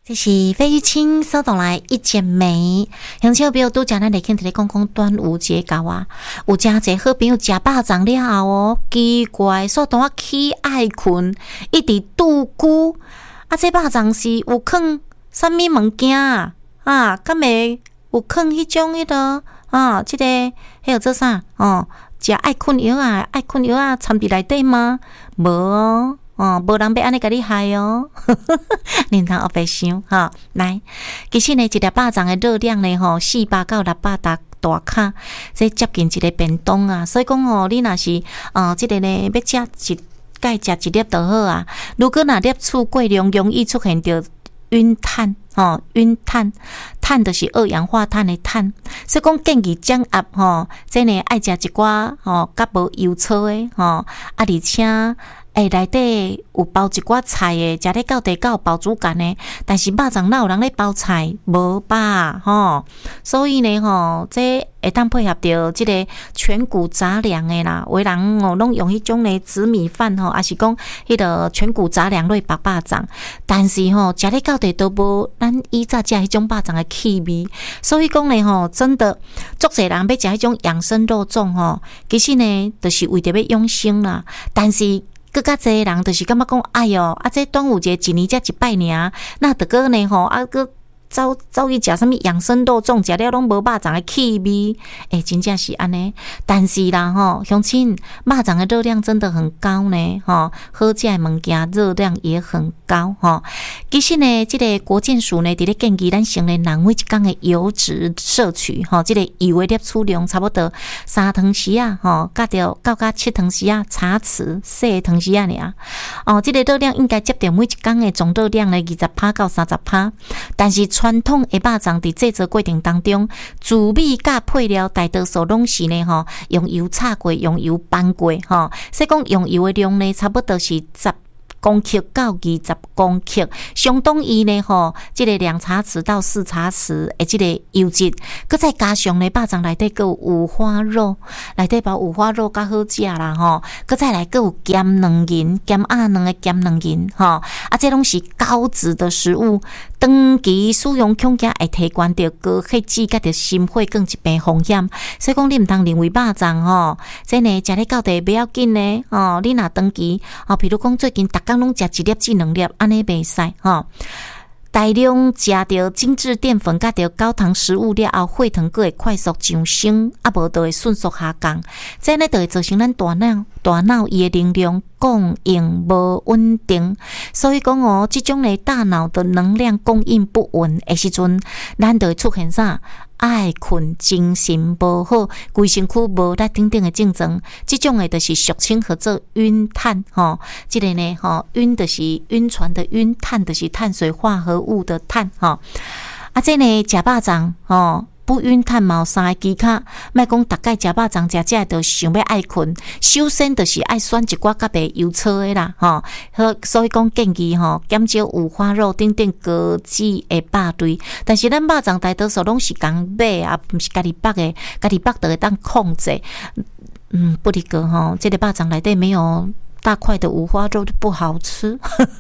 这是费玉清所带来一剪梅，乡亲朋友拄则咱来听伫咧讲端午节到啊，有真侪好朋友食肉粽了后哦，奇怪，说同我起爱困，一直拄久啊，这肉粽是有放啥物物件啊？啊，敢会有放迄种迄个啊，这个迄个做啥哦？食爱困药啊，爱困药啊，掺伫内底吗？无哦。无人要安尼甲你害哦，恁通后白想哈。来，其实呢，一粒肉粽的热量呢，400到600大卡，这接近一个便当啊。所以讲哦，你若是这个呢要食一该食一粒就好啊。如果若粒数过量，容易出现着晕碳。晕碳，碳就是二氧化碳的碳，所以讲建议降压这呢爱食一寡较无油粗的而且内底有包一寡菜的，食咧到地有包煮干的，但是肉粽哪有人咧包菜无吧所以呢这会当配合着这个全谷杂粮的啦，有的人拢用迄种的紫米饭还是讲迄个全谷杂粮类肉粽，但是食咧到地都无咱以前食迄种肉粽的气味，所以讲呢真的足侪人要食迄种养生肉粽其实呢就是为着要养生啦，但是更较侪人就是感觉讲，哎哟，这端午节一年才一摆尔，那得个呢个走去食啥物养生肉粽，食了拢无肉粽的气味，真正是安尼。但是啦乡亲，肉粽的热量真的很高呢好食的物件热量也很高其实呢，这个国健署呢，伫咧建议咱成年人每一天的油脂摄取这个油的摄取量差不多3汤匙啊到7汤匙啊，茶匙4汤匙啊尔这个热量应该接近每一天的总热量呢20%到30%，但是传统的肉粽伫制作过程当中，主味甲配料大多数拢是呢用油炒过，用油拌过所以讲用油的量呢，差不多是10公克到20公克，相当于呢这个2茶匙到4茶匙的这个油脂，搁再加上呢肉粽内底搁有五花肉，内底包五花肉较好食啦搁再来搁有咸卵仁，咸鸭卵的咸卵仁这拢是高脂的食物，长期使用恐惊会提悬着高血脂甲着心血管疾病风险，所以讲你毋通认为肉粽这呢食咧到地不要紧呢你若长期比如讲最近逐工拢食1粒至2粒，安尼袂使大量食到精致淀粉甲到高糖食物了后，血糖会快速上升，无就会迅速下降，这呢就会造成咱大脑伊的能量供应无稳定，所以讲这种的大脑的能量供应不稳的时阵，咱就会出现啥？爱困、精神无好、规身躯无力等等的症状，这种的就是俗称叫做晕碳这个呢晕就是晕船的晕，碳就是碳水化合物的碳这呢食肉粽不晕碳嘛有3个技巧，莫讲大概食肉粽食就想要爱困，首先就是爱选一寡较袂油粗的啦所以讲建议减少五花肉等等高脂的肉类，但是咱肉粽大多数拢是讲买啊，不是家己剥的，家己剥就会当控制不离个这个肉粽内底没有大块的五花肉就不好吃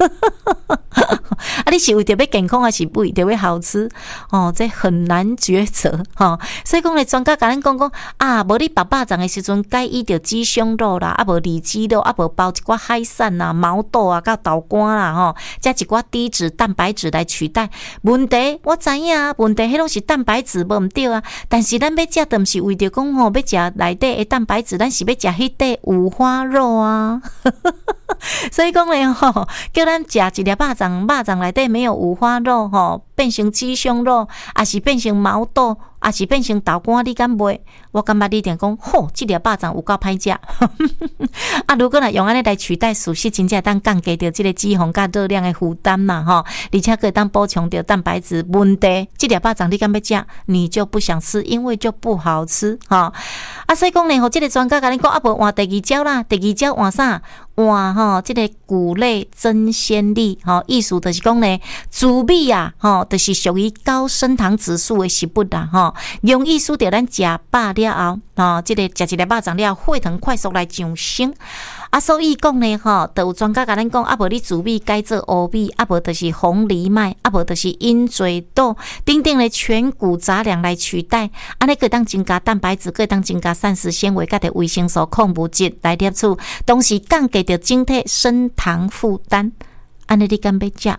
你是为着要健康还是为着要好吃这很难抉择所以讲咧，专家甲咱讲无你肉粽的时阵该依着鸡胸肉啦，无里脊肉，无包一寡海产啦、毛豆啊、甲豆干啦加一寡低脂蛋白质来取代。问题我知影问题迄拢是蛋白质无毋对啊，但是咱要食的毋是为着讲要食内底的蛋白质，咱是要食迄块五花肉啊所以讲咧叫咱食一粒肉粽内底没有五花肉变成鸡胸肉，还是变成毛豆，还是变成豆干，你敢买？我感觉你一定讲这粒肉粽有够歹食如果若用安尼来取代素食，真正当降低着这个脂肪甲热量的负担嘛而且可以当补充着蛋白质。问题这粒肉粽你敢要食，你就不想吃，因为就不好吃所以讲呢这个专家甲你讲无换第二招啦，第二招换啥？换这个谷类增鲜粒意思就是讲呢猪米啊就是属于高升糖指数的食物啦容易使到咱食饱了后这个食一粒肉粽了血糖快速来上升所以讲呢吼，就有专家甲咱讲，无你紫米改做乌米，无就是红藜麦，无就是鹰嘴豆，等等的全谷杂粮来取代，安尼可以当增加蛋白质，可以当增加膳食纤维，甲着维生素、矿物质来摄取，同时降低着整体升糖负担。安尼你敢要食？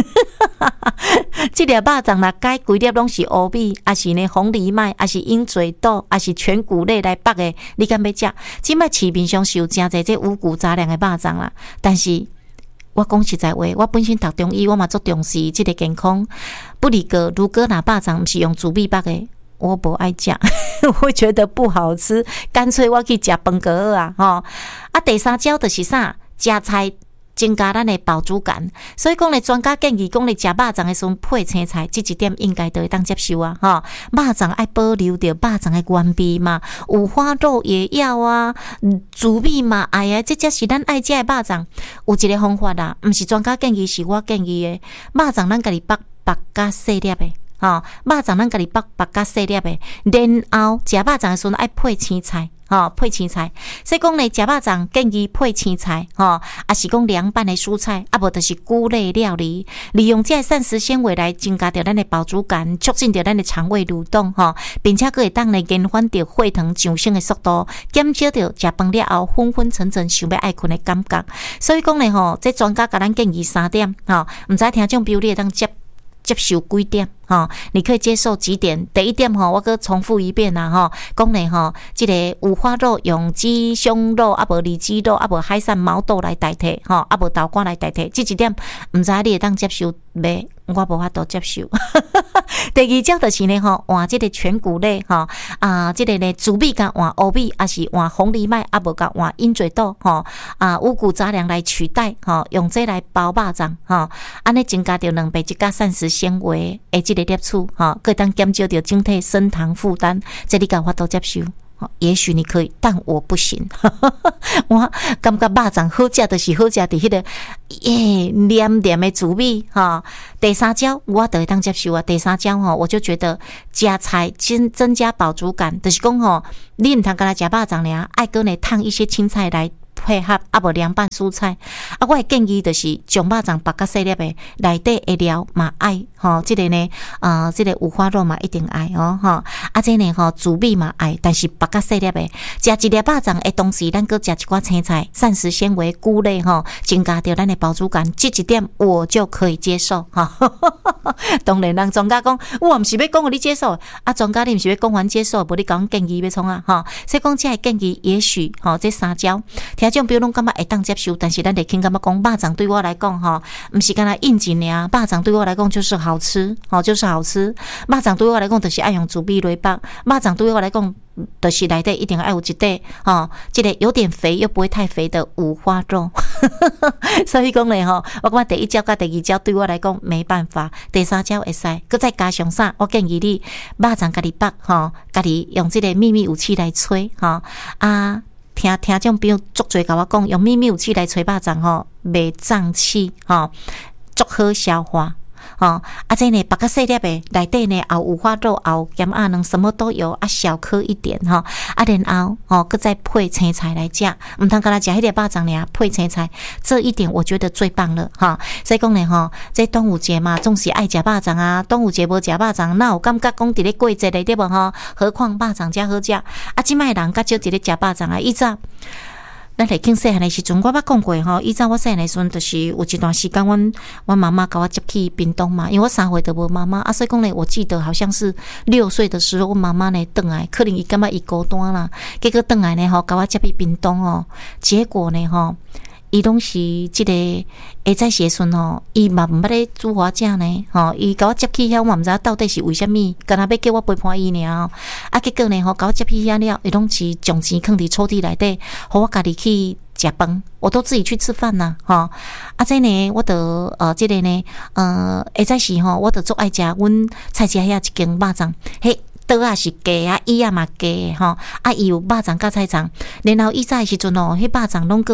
这粒肉粽若改规粒拢是乌米，还是呢红藜麦，还是鹰嘴豆，还是全谷类来绑的，你敢要食？即摆市面上是有真侪这五谷杂粮的肉粽啦，但是我讲实在话，我本身读中医，我嘛足重视这个健康。不离个，如果若肉粽不是用紫米绑的，我不爱食，我会觉得不好吃，干脆我去食饭盒啊！吼啊，第三招就是啥？食菜。增加咱的饱足感，所以讲咧，专家建议讲咧，食肉粽的时阵配青菜，这一点应该都会当接受啊！哈，肉粽爱保留着肉粽的原味嘛，五花肉也要啊，紫米嘛，哎呀，这才是咱爱食的肉粽。有一个方法啦，毋是专家建议，是我建议的。肉粽咱家己剥甲细粒的，吼，肉粽咱家己剥甲细粒的，然后食肉粽的时阵爱配青菜。配青菜，所以讲咧，食肉粽建议配青菜，也是讲凉拌的蔬菜，无就是菇类料理，利用这膳食纤维来增加着咱的饱足感，促进着咱的肠胃蠕动，并且可会当咧延缓着血糖上升的速度，减少着食饭了后昏昏沉沉想要爱困的感觉。所以讲咧，这专家甲咱建议3点，毋知听众朋友你会当接受几点？你可以接受几点？第一点我搁重复一遍啦，讲咧这个五花肉用鸡胸肉无里脊肉无海产毛豆来代替，无豆干来代替，这一点毋知你会当接受袂？我无法度接受。第二招就是呢换这个全谷类这个呢紫米甲换乌米，还是换红藜麦，无甲换鹰嘴豆五谷杂粮来取代用这来包肉粽安尼增加着2倍质甲膳食纤维的这个摄取可以当减少着整体升糖负担，这你有法度接受？也许你可以，但我不行。我感觉肉粽好食，就是好食伫迄个黏黏的紫米第三招我就会当接受啊。第三招我就觉得加菜增加饱足感，就是讲你唔通干那食肉粽尔，爱搁呢烫一些青菜来配合，无凉拌蔬菜我会建议就是将肉粽剥甲细粒的，内底的料嘛爱这个呢这个五花肉嘛一定爱这呢紫米嘛爱，但是剥甲细粒的，食一粒肉粽的同时，咱搁食一寡青菜、膳食纤维、菇类增加着咱的饱足感，这一点我就可以接受当然，人专家讲，我毋是要讲你接受专家你毋是要讲完接受，无你讲建议要创所以讲这建议也许这3招。听众朋友拢感觉会当接受，但是咱得听感觉讲肉粽对我来讲毋是干那应景尔，肉粽对我来讲就是好吃就是好吃。肉粽对我来讲就是爱用紫米来包，肉粽对我来讲就是内底一定要有一块这个有点肥又不会太肥的五花肉。所以讲咧我感觉第一招甲第二招对我来讲没办法，第三招会使，搁再加上啥？我建议你肉粽家己剥家己用这个秘密武器来吹听众朋友足侪甲我讲，用秘密武器来吹肉粽袂胀气足好消化这呢剥甲细粒的，内底呢有五花肉，有咸鸭卵，什么都有小颗一点然后搁再配青菜来食，毋通干那食迄个肉粽尔配青菜，这一点我觉得最棒了所以讲呢这端午节嘛，总是爱食肉粽啊，端午节无食肉粽，哪有感觉讲伫咧过节咧对无何况肉粽才好食即摆人较少伫咧食肉粽以前咱来讲细汉的时阵，我捌讲过以前我细汉的时阵，就是有一段时间，我妈妈甲我接去屏东嘛，因为我3岁都无妈妈所以讲呢，我记得好像是6岁的时候，我妈妈呢回来，可能伊感觉伊孤单啦，结果回来呢甲我接去屏东结果呢伊拢是这个下早时阵伊嘛毋捌咧煮花食呢伊甲我接去遐，我毋知到底是为虾米，干那要叫我陪伴伊尔结果呢甲我接去遐了，伊拢是将钱放伫抽屉内底，互我家己去食饭，我都自己去吃饭呐这呢我就这个呢下早时我就足爱食阮菜市遐一间肉粽，嘿刀也是假椅也嘛假伊有肉粽甲菜粽，然后以前的时阵迄肉粽拢有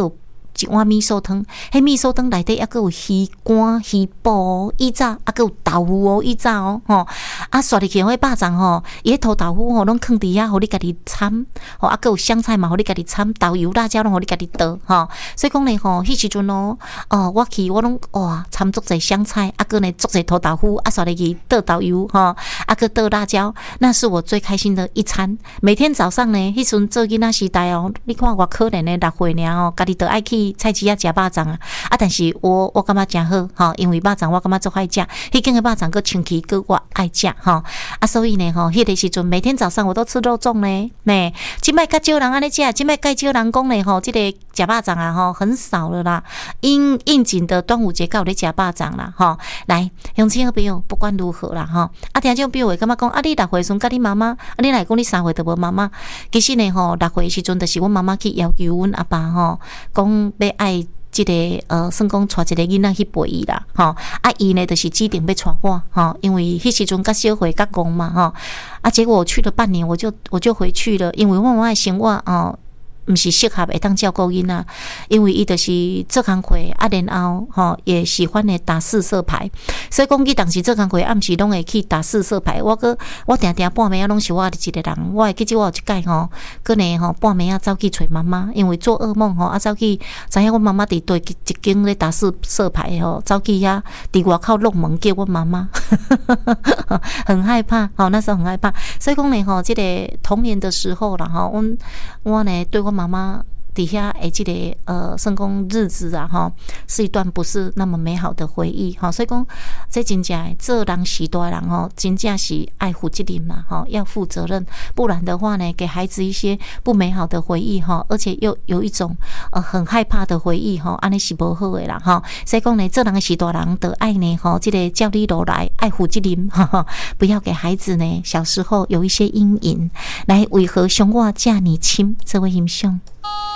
一碗米寿汤，迄米寿汤内底还佫有鱼干、鱼脯、以早还佫有豆腐哦，以早哦，吼啊刷入去迄肉粽吼，伊迄土豆腐吼拢放伫遐，互你家己掺，吼啊佫有香菜嘛，互你家己掺，豆油、辣椒拢互你家己倒，吼，所以讲咧吼，迄时阵哦，我去我拢哇掺足侪香菜，啊佫呢足侪土豆腐，啊刷入去倒豆油，吼啊佫倒辣椒，那是我最开心的一餐。每天早上呢，迄阵做囡仔时代哦，你看我可怜的6岁尔哦，家己都爱去菜市仔食肉粽啊，但是我感觉真好吼，因为肉粽我感觉足爱食，迄间的肉粽佫清气佫我爱食吼所以呢吼，迄个时阵每天早上我都吃肉粽呢，即摆较少人安尼食，即摆介少人讲咧吼，即个食肉粽啊吼很少了啦，应景的端午节才有咧食肉粽啦吼。来，乡亲好朋友，不管如何啦吼，听众朋友会感觉讲你6岁时阵甲你妈妈，你来讲你3岁都无妈妈，其实呢吼，6岁时阵就是阮妈妈去要求阮阿爸吼，讲要爱即个算讲带一个囡仔去陪伊啦，吼伊呢就是指定要带我吼，因为迄时阵较小岁较戆嘛吼结果我去了半年，我就回去了，因为我妈妈的生活毋是适合会当照顾囡仔，因为伊就是做工课然后也喜欢咧打4色牌，所以讲伊当时做工课暗时拢会去打4色牌。我定定半暝拢是我一个人，我会记得我有一届佫呢半暝走去找妈妈，因为做噩梦走去知影我妈妈伫对一间咧打4色牌走去遐伫外口弄门叫我妈妈，很害怕那时候很害怕，所以讲呢这个童年的时候啦我呢对我妈妈底下这个算讲日子啊是一段不是那么美好的回忆所以讲这真正做人时大人真正是爱负责任嘛要负责任，不然的话呢给孩子一些不美好的回忆而且又有一种很害怕的回忆安尼是不好的啦所以讲呢做人时大人的爱呢这个教你落来爱负责任不要给孩子呢小时候有一些阴影。来，为何熊我嫁你亲这位欣赏。